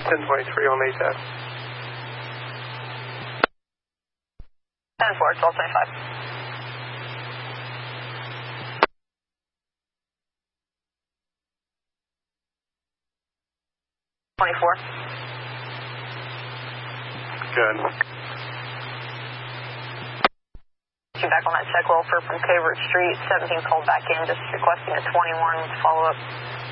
1023 on ATAC. 10-4, 1225. Good. You back on that check roll from Covert Street, 17 called back in, just requesting a 21 follow-up.